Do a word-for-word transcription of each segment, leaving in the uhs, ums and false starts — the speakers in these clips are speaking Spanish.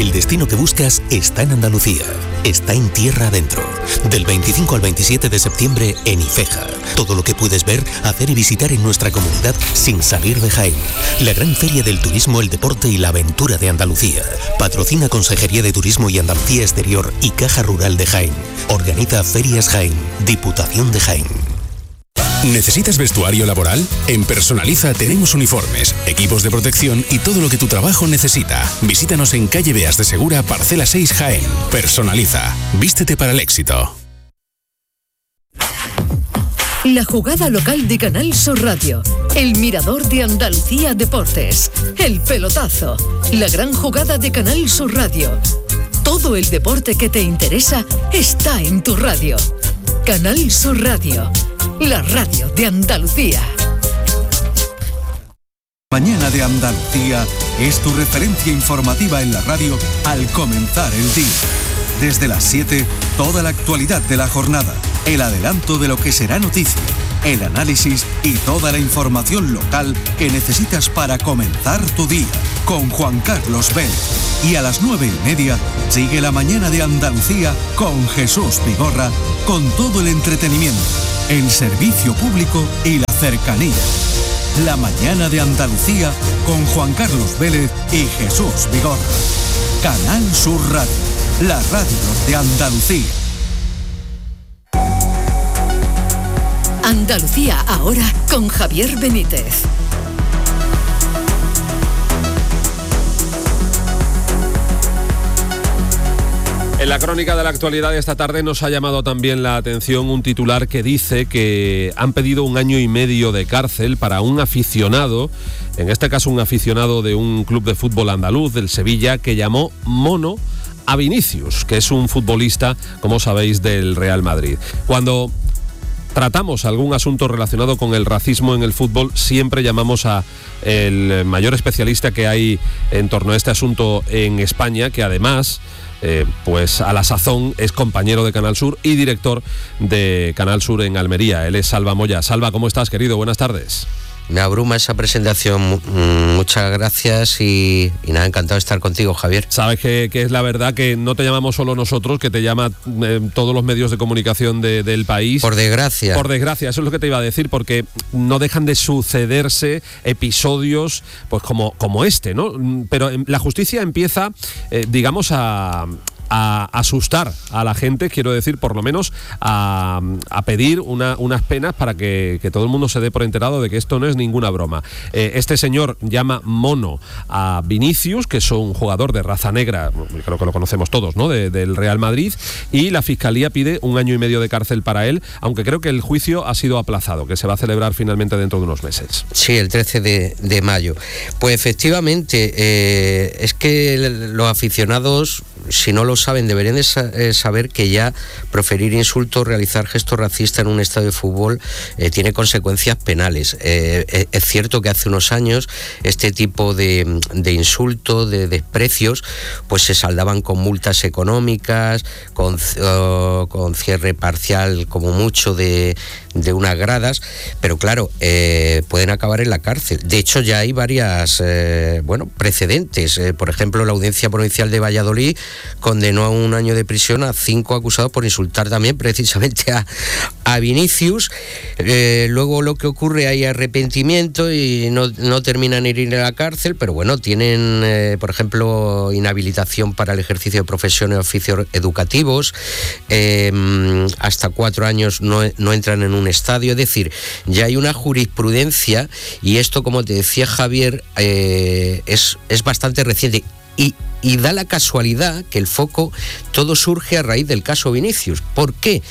El destino que buscas está en Andalucía, está en tierra adentro. Del veinticinco al veintisiete de septiembre en Ifeja. Todo lo que puedes ver, hacer y visitar en nuestra comunidad sin salir de Jaén. La gran feria del turismo, el deporte y la aventura de Andalucía. Patrocina Consejería de Turismo y Andalucía Exterior y Caja Rural de Jaén. Organiza Ferias Jaén, Diputación de Jaén. ¿Necesitas vestuario laboral? En Personaliza tenemos uniformes, equipos de protección y todo lo que tu trabajo necesita. Visítanos en calle Beas de Segura, parcela seis, Jaén. Personaliza. Vístete para el éxito. La jugada local de Canal Sur Radio. El mirador de Andalucía Deportes. El pelotazo. La gran jugada de Canal Sur Radio. Todo el deporte que te interesa está en tu radio. Canal Sur Radio. La radio de Andalucía. Mañana de Andalucía es tu referencia informativa en la radio al comenzar el día. Desde las siete, toda la actualidad de la jornada, el adelanto de lo que será noticia, el análisis y toda la información local que necesitas para comenzar tu día, con Juan Carlos Vélez. Y a las nueve y media, sigue la Mañana de Andalucía con Jesús Vigorra, con todo el entretenimiento, el servicio público y la cercanía. La Mañana de Andalucía con Juan Carlos Vélez y Jesús Vigorra. Canal Sur Radio, la radio de Andalucía. Andalucía ahora con Javier Benítez. En la crónica de la actualidad de esta tarde nos ha llamado también la atención un titular que dice que han pedido un año y medio de cárcel para un aficionado, en este caso un aficionado de un club de fútbol andaluz, del Sevilla, que llamó mono a Vinicius, que es un futbolista, como sabéis, del Real Madrid. Cuando tratamos algún asunto relacionado con el racismo en el fútbol, siempre llamamos a el mayor especialista que hay en torno a este asunto en España, que además, eh, pues a la sazón es compañero de Canal Sur y director de Canal Sur en Almería. Él es Salva Moya. Salva, ¿cómo estás, querido? Buenas tardes. Me abruma esa presentación, muchas gracias y, y nada, encantado de estar contigo, Javier. Sabes que, que es la verdad que no te llamamos solo nosotros, que te llama eh, todos los medios de comunicación de, del país. Por desgracia. Por desgracia, eso es lo que te iba a decir, porque no dejan de sucederse episodios pues como, como este, ¿no? Pero la justicia empieza, eh, digamos, a... a asustar a la gente, quiero decir, por lo menos a, a pedir una, unas penas para que, que todo el mundo se dé por enterado de que esto no es ninguna broma. Eh, este señor llama mono a Vinicius, que es un jugador de raza negra, creo que lo conocemos todos, ¿no?, de, del Real Madrid, y la Fiscalía pide un año y medio de cárcel para él, aunque creo que el juicio ha sido aplazado, que se va a celebrar finalmente dentro de unos meses. Sí, el trece de mayo. Pues efectivamente, eh, es que los aficionados, si no lo saben, deberían de saber que ya proferir insultos, realizar gestos racistas en un estadio de fútbol eh, tiene consecuencias penales. Eh, es cierto que hace unos años este tipo de, de insultos, de desprecios, pues se saldaban con multas económicas, con, uh, con cierre parcial como mucho de, de unas gradas, pero claro, eh, pueden acabar en la cárcel. De hecho, ya hay varias, eh, bueno, precedentes. Eh, por ejemplo, la Audiencia Provincial de Valladolid condenó a un año de prisión a cinco acusados por insultar también precisamente a, a Vinicius. Eh, luego lo que ocurre, hay arrepentimiento y no, no terminan en ir a la cárcel, pero bueno, tienen, eh, por ejemplo, inhabilitación para el ejercicio de profesiones y oficios educativos, eh, hasta cuatro años no, no entran en un estadio. Es decir, ya hay una jurisprudencia y esto, como te decía Javier, eh, es, es bastante reciente. Y, y da la casualidad que el foco todo surge a raíz del caso Vinicius. ¿Por qué?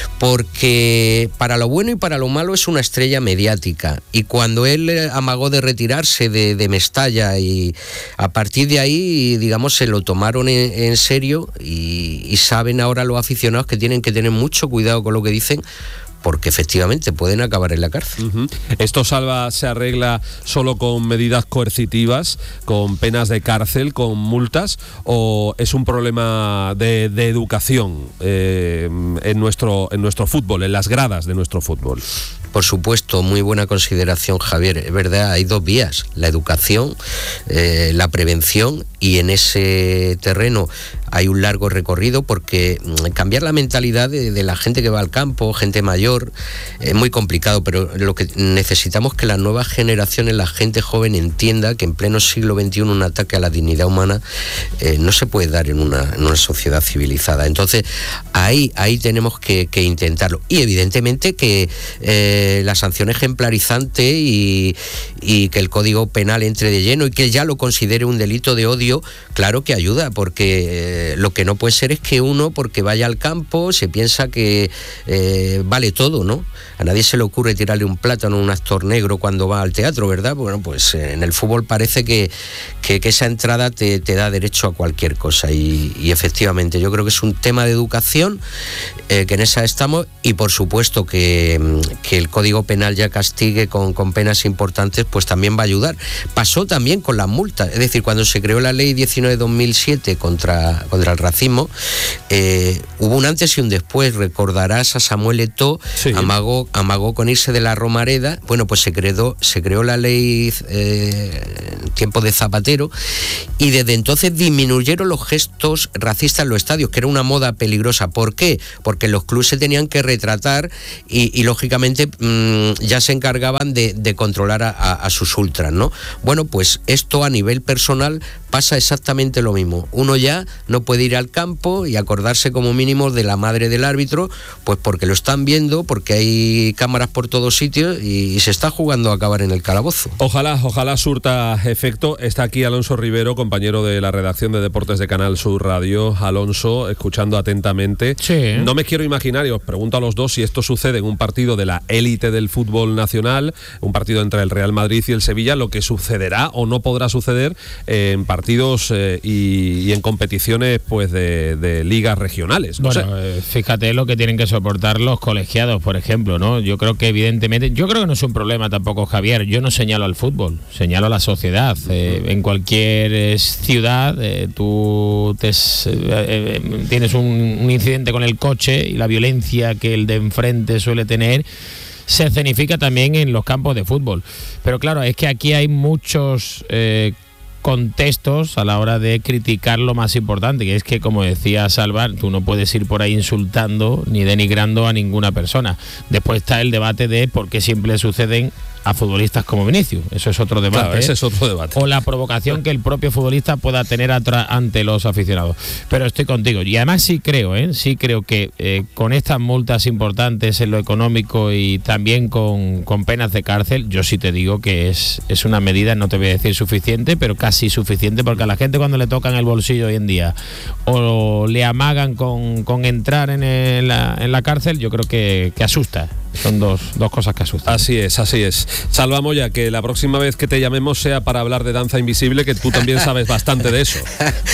Porque para lo bueno y para lo malo es una estrella mediática, y cuando él amagó de retirarse de, de Mestalla, y a partir de ahí, digamos, se lo tomaron en, en serio y, y saben ahora los aficionados que tienen que tener mucho cuidado con lo que dicen, porque efectivamente pueden acabar en la cárcel. Uh-huh. ¿Esto, Salva, se arregla solo con medidas coercitivas, con penas de cárcel, con multas, o es un problema de, de educación eh, en, nuestro, en nuestro fútbol, en las gradas de nuestro fútbol? por supuesto, muy buena consideración, Javier. Es verdad, hay dos vías, la educación, eh, la prevención, y en ese terreno hay un largo recorrido, porque cambiar la mentalidad de, de la gente que va al campo, gente mayor, es muy complicado, pero lo que necesitamos es que las nuevas generaciones, la gente joven, entienda que en pleno siglo veintiuno un ataque a la dignidad humana eh, no se puede dar en una, en una sociedad civilizada. Entonces, ahí, ahí tenemos que, que intentarlo. Y evidentemente que eh, la sanción ejemplarizante y, y que el Código Penal entre de lleno y que ya lo considere un delito de odio, claro que ayuda, porque eh, lo que no puede ser es que uno, porque vaya al campo, se piensa que eh, vale todo, ¿no? A nadie se le ocurre tirarle un plátano a un actor negro cuando va al teatro, ¿verdad? Bueno, pues eh, en el fútbol parece que, que, que esa entrada te, te da derecho a cualquier cosa, y, y efectivamente yo creo que es un tema de educación, eh, que en esa estamos, y por supuesto que, que el Código Penal ya castigue con, con penas importantes, pues también va a ayudar. Pasó también con las multas, es decir, cuando se creó la ley diecinueve barra dos mil siete contra, contra el racismo, eh, hubo un antes y un después. Recordarás a Samuel Eto'o, sí. amagó, amagó con irse de la Romareda. Bueno, pues se creó, se creó la ley eh, en tiempo de Zapatero, y desde entonces disminuyeron los gestos racistas en los estadios, que era una moda peligrosa. ¿Por qué? Porque los clubes se tenían que retratar y, y lógicamente mmm, ya se encargaban de, de controlar a, a, a sus ultras, ¿no? Bueno, pues esto a nivel personal pasa exactamente lo mismo. Uno ya no puede ir al campo y acordarse como mínimo de la madre del árbitro, pues porque lo están viendo, porque hay cámaras por todos sitios y, y se está jugando a acabar en el calabozo. Ojalá, ojalá surta efecto. Está aquí Alonso Rivero, compañero de la redacción de Deportes de Canal Sur Radio. Alonso, escuchando atentamente. Sí. No me quiero imaginar, y os pregunto a los dos, si esto sucede en un partido de la élite del fútbol nacional, un partido entre el Real Madrid y el Sevilla, lo que sucederá o no podrá suceder en partidos eh, y, y en competiciones pues de, de ligas regionales. No bueno, sé. eh, fíjate lo que tienen que soportar los colegiados, por ejemplo, ¿no? Yo creo que evidentemente, yo creo que no es un problema tampoco, Javier. Yo no señalo al fútbol, señalo a la sociedad. Eh, en cualquier eh, ciudad, eh, tú te, eh, eh, tienes un, un incidente con el coche y la violencia que el de enfrente suele tener se escenifica también en los campos de fútbol. Pero claro, es que aquí hay muchos eh, contextos a la hora de criticar lo más importante, que es que, como decía Salva, tú no puedes ir por ahí insultando ni denigrando a ninguna persona. Después está el debate de por qué siempre suceden a futbolistas como Vinicius. Eso es otro debate. Claro, ese es otro debate. O la provocación que el propio futbolista pueda tener atra- ante los aficionados. Pero estoy contigo. Y además sí creo, ¿eh? sí creo que eh, con estas multas importantes en lo económico y también con, con penas de cárcel, yo sí te digo que es, es una medida, no te voy a decir suficiente, pero casi suficiente, porque a la gente cuando le tocan el bolsillo hoy en día o le amagan con, con entrar en, el, la, en la cárcel, yo creo que, que asusta. Son dos, dos cosas que asustan. Así es, así es. Salva Moya, que la próxima vez que te llamemos sea para hablar de danza invisible, que tú también sabes bastante de eso.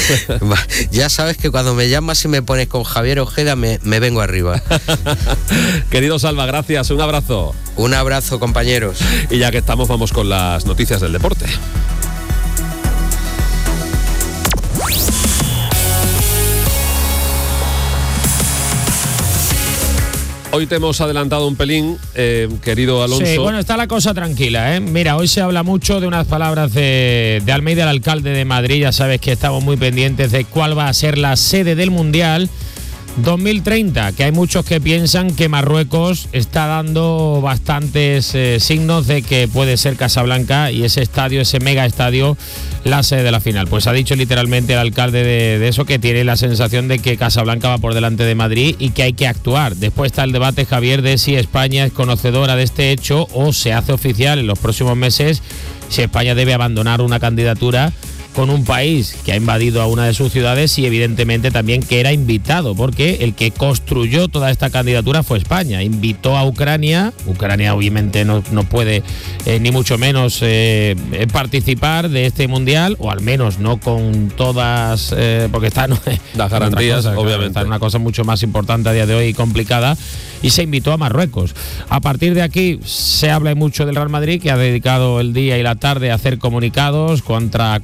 Ya sabes que cuando me llamas y me pones con Javier Ojeda, me, me vengo arriba. Querido Salva, gracias, un abrazo. Un abrazo, compañeros. Y ya que estamos, vamos con las noticias del deporte. Hoy te hemos adelantado un pelín, eh, querido Alonso. Sí, bueno, está la cosa tranquila, ¿eh? Mira, hoy se habla mucho de unas palabras de, de Almeida, el alcalde de Madrid. Ya sabes que estamos muy pendientes de cuál va a ser la sede del Mundial dos mil treinta, que hay muchos que piensan que Marruecos está dando bastantes eh, signos de que puede ser Casablanca y ese estadio, ese mega estadio, la sede de la final. Pues ha dicho literalmente el alcalde de, de eso, que tiene la sensación de que Casablanca va por delante de Madrid y que hay que actuar. Después está el debate, Javier, de si España es conocedora de este hecho o se hace oficial en los próximos meses si España debe abandonar una candidatura con un país que ha invadido a una de sus ciudades y evidentemente también que era invitado, porque el que construyó toda esta candidatura fue España. Invitó a Ucrania, Ucrania obviamente no, no puede eh, ni mucho menos eh, participar de este mundial, o al menos no con todas, eh, porque está no, las garantías, cosa, obviamente. Está en una cosa mucho más importante a día de hoy y complicada, y se invitó a Marruecos. A partir de aquí se habla mucho del Real Madrid, que ha dedicado el día y la tarde a hacer comunicados contra compañeros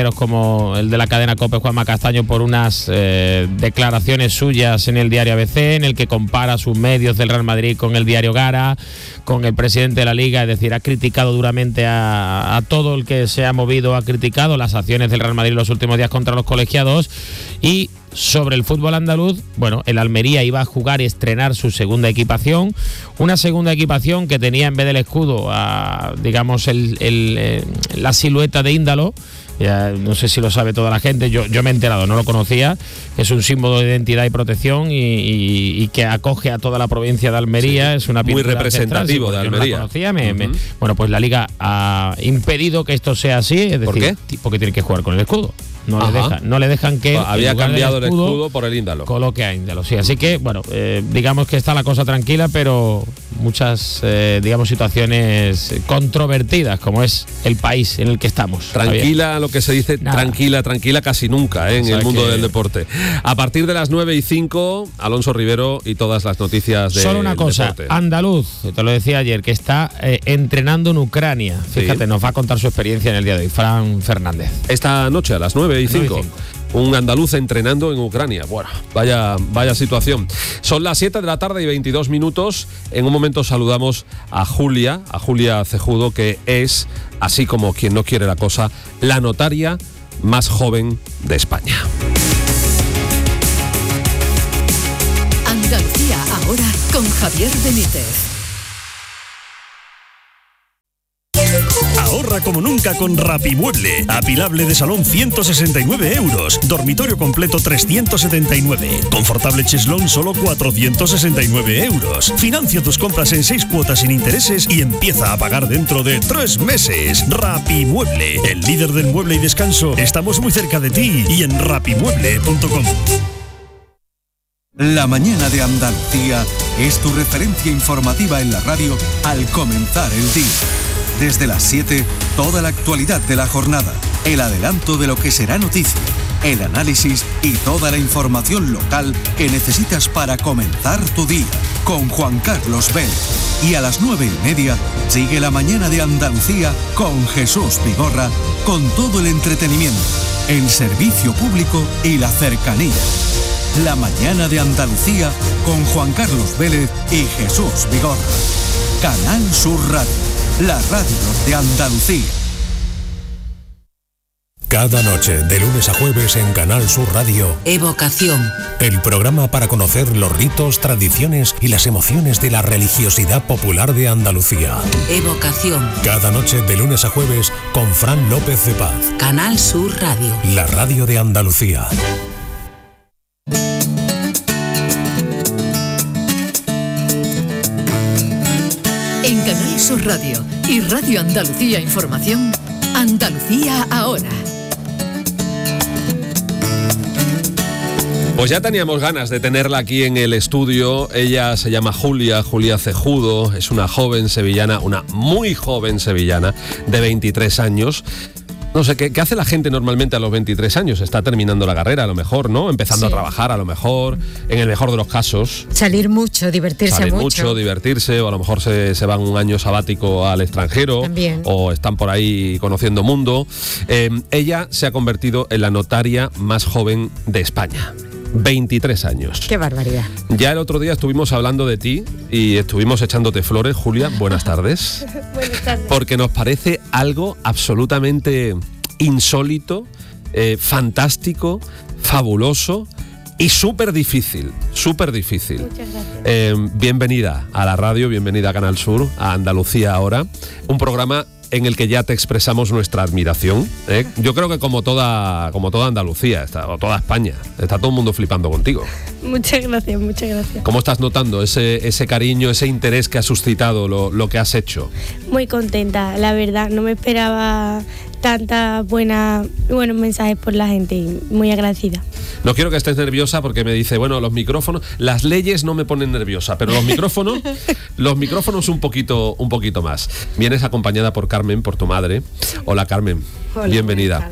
compañeros como el de la cadena COPE, Juanma Castaño, por unas eh, declaraciones suyas en el diario A B C, en el que compara sus medios del Real Madrid con el diario Gara, con el presidente de la Liga, es decir, ha criticado duramente a, a todo el que se ha movido, ha criticado las acciones del Real Madrid los últimos días contra los colegiados. Y sobre el fútbol andaluz, bueno, el Almería iba a jugar y estrenar su segunda equipación, una segunda equipación que tenía en vez del escudo, a, digamos, el, el, eh, la silueta de Índalo. Ya, no sé si lo sabe toda la gente, yo, yo me he enterado, no lo conocía, es un símbolo de identidad y protección y, y, y que acoge a toda la provincia de Almería, sí, es una pintura muy representativo ancestral, sí, de Almería. Yo no la conocía, me, uh-huh. me, bueno, pues la Liga ha impedido que esto sea así, es decir, ¿por qué? Porque tiene que jugar con el escudo. No le, dejan, no le dejan que... Pues había cambiado el escudo, el escudo por el Índalo. Coloque a Índalo, sí. Así que, bueno, eh, digamos que está la cosa tranquila, pero muchas, eh, digamos, situaciones controvertidas, como es el país en el que estamos. Tranquila, Javier. Lo que se dice, Nada. tranquila, tranquila casi nunca ¿eh? en o sea el mundo que... del deporte. A partir de las nueve y cinco, Alonso Rivero y todas las noticias de Solo una cosa, deporte. Andaluz, te lo decía ayer, que está eh, entrenando en Ucrania. Fíjate, sí. Nos va a contar su experiencia en el día de hoy, Fran Fernández. Esta noche a las nueve y cinco. Un andaluz entrenando en Ucrania. Bueno, vaya, vaya situación. Son las siete de la tarde y veintidós minutos. En un momento saludamos a Julia, a Julia Cejudo, que es, así como quien no quiere la cosa, la notaria más joven de España. Andalucía ahora con Javier Benítez. Ahorra como nunca con Rapimueble. Apilable de salón ciento sesenta y nueve euros. Dormitorio completo trescientos setenta y nueve. Confortable cheslón solo cuatrocientos sesenta y nueve euros. Financia tus compras en seis cuotas sin intereses y empieza a pagar dentro de tres meses. Rapimueble, el líder del mueble y descanso. Estamos muy cerca de ti y en rapimueble punto com. La mañana de Andalucía es tu referencia informativa en la radio al comenzar el día. Desde las siete, toda la actualidad de la jornada, el adelanto de lo que será noticia, el análisis y toda la información local que necesitas para comenzar tu día, con Juan Carlos Vélez. Y a las nueve y media, sigue la mañana de Andalucía con Jesús Vigorra, con todo el entretenimiento, el servicio público y la cercanía. La mañana de Andalucía con Juan Carlos Vélez y Jesús Vigorra. Canal Sur Radio. La radio de Andalucía. Cada noche, de lunes a jueves en Canal Sur Radio. Evocación. El programa para conocer los ritos, tradiciones y las emociones de la religiosidad popular de Andalucía. Evocación. Cada noche, de lunes a jueves, con Fran López de Paz. Canal Sur Radio. La radio de Andalucía. En Canal Sur Radio y Radio Andalucía Información, Andalucía ahora. Pues ya teníamos ganas de tenerla aquí en el estudio. Ella se llama Julia, Julia Cejudo, es una joven sevillana, una muy joven sevillana de veintitrés años. No sé, ¿qué, ¿qué hace la gente normalmente a los veintitrés años? Está terminando la carrera, a lo mejor, ¿no? Empezando sí. a trabajar, a lo mejor, en el mejor de los casos. Salir mucho, divertirse Salir mucho. mucho, divertirse, o a lo mejor se, se van un año sabático al extranjero. También. O están por ahí conociendo mundo. Eh, ella se ha convertido en la notaria más joven de España. veintitrés años. Qué barbaridad. Ya el otro día estuvimos hablando de ti y estuvimos echándote flores. Julia, buenas tardes. Buenas tardes. Porque nos parece algo absolutamente insólito, eh, fantástico, fabuloso y súper difícil, súper difícil. Muchas gracias. Eh, bienvenida a la radio, bienvenida a Canal Sur, a Andalucía ahora. Un programa en el que ya te expresamos nuestra admiración. ¿eh? Yo creo que como toda, como toda Andalucía, está, o toda España, está todo el mundo flipando contigo. Muchas gracias, muchas gracias. ¿Cómo estás notando ese, ese cariño, ese interés que ha suscitado lo, lo que has hecho? Muy contenta, la verdad. No me esperaba tanta buena, buenos mensajes por la gente y muy agradecida. No quiero que estés nerviosa porque me dice, bueno, los micrófonos, las leyes no me ponen nerviosa, pero los micrófonos, los micrófonos un poquito, un poquito más. Vienes acompañada por Carmen, por tu madre. Hola, Carmen. Hola, bienvenida.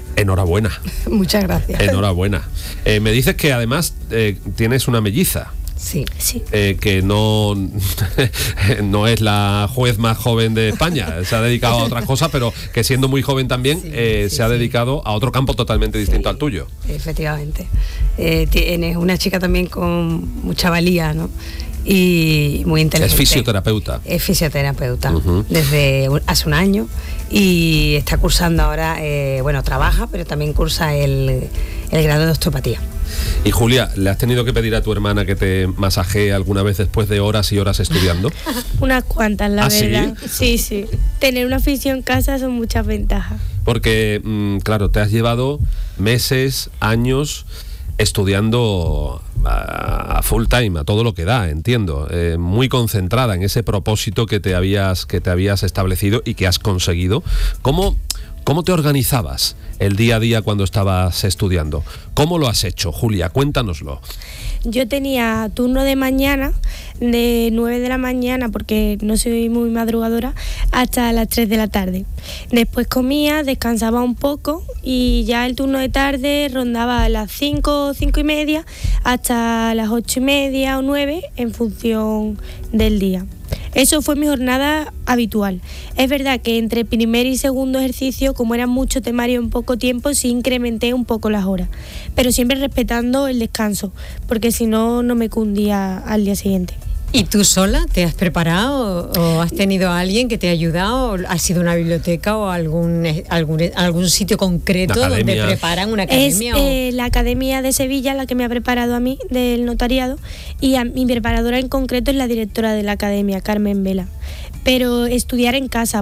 Enhorabuena. Muchas gracias. Enhorabuena. Eh, me dices que además eh, tienes una melliza. Sí, sí. Eh, que no, no es la juez más joven de España, se ha dedicado a otras cosas, pero que siendo muy joven también sí, eh, sí, se ha sí. dedicado a otro campo totalmente distinto sí, al tuyo. Efectivamente. Eh, tienes una chica también con mucha valía, ¿no? Y muy inteligente. Es fisioterapeuta. Es fisioterapeuta uh-huh. desde hace un año y está cursando ahora, eh, bueno, trabaja, pero también cursa el, el grado de osteopatía. Y Julia, ¿le has tenido que pedir a tu hermana que te masajee alguna vez después de horas y horas estudiando? Unas cuantas, la ¿Ah, verdad. sí? Sí, sí. Tener una fisio en casa son muchas ventajas. Porque, mmm, claro, te has llevado meses, años estudiando a, a full time, a todo lo que da, entiendo, eh, muy concentrada en ese propósito que te habías que te habías establecido y que has conseguido. ¿Cómo, cómo te organizabas el día a día cuando estabas estudiando? ¿Cómo lo has hecho, Julia? Cuéntanoslo. Yo tenía turno de mañana, de nueve de la mañana, porque no soy muy madrugadora, hasta las tres de la tarde. Después comía, descansaba un poco y ya el turno de tarde rondaba a las cinco, cinco y media, hasta las ocho y media o nueve, en función del día. Eso fue mi jornada habitual. Es verdad que entre primer y segundo ejercicio, como era mucho temario en poco tiempo, sí incrementé un poco las horas, pero siempre respetando el descanso, porque si no, no me cundía al día siguiente. ¿Y tú sola te has preparado o has tenido a alguien que te ha ayudado? ¿Ha sido una biblioteca o algún algún, algún sitio concreto donde preparan una academia? Es eh, la Academia de Sevilla la que me ha preparado a mí del notariado y a, mi preparadora en concreto es la directora de la academia, Carmen Vela. Pero estudiar en casa,